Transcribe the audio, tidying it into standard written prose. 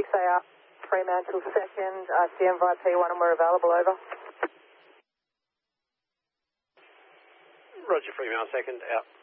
stay up. Fremantle 2nd, stand via P1 and we're available, over. Roger, Fremantle 2nd, out.